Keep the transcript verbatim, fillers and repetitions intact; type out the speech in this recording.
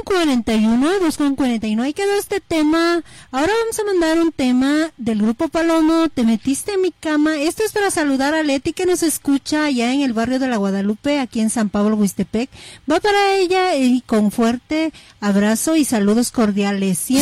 cuarenta y uno, dos con cuarenta y uno. Ahí quedó este tema. Ahora vamos a mandar un tema del grupo Palomo, Te metiste en mi cama. Esto es para saludar a Leti, que nos escucha allá en el barrio de la Guadalupe, aquí en San Pablo, Huistepec. Va para ella y con fuerte abrazo y saludos cordiales. Siempre